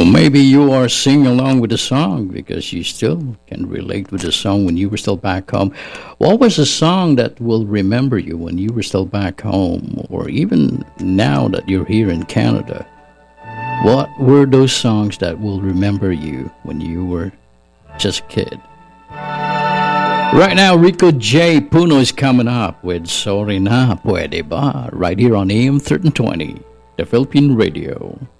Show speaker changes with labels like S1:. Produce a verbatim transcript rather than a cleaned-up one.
S1: Or maybe you are singing along with the song because you still can relate with the song when you were still back home. What was a song that will remember you when you were still back home, or even now that you're here in Canada? What were those songs that will remember you when you were just a kid? Right now, Rico J. Puno is coming up with Sorry Na Pwede Ba, right here on A M thirteen twenty, the Philippine Radio.